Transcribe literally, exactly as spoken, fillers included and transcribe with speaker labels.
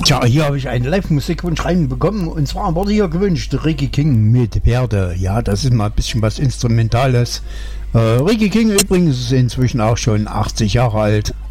Speaker 1: Tja, hier habe ich einen Live-Musikwunsch reinbekommen und zwar wurde hier gewünscht Reggae King mit Pferde. Ja, das ist mal ein bisschen was Instrumentales. Äh, Reggae King übrigens ist inzwischen auch schon achtzig Jahre alt.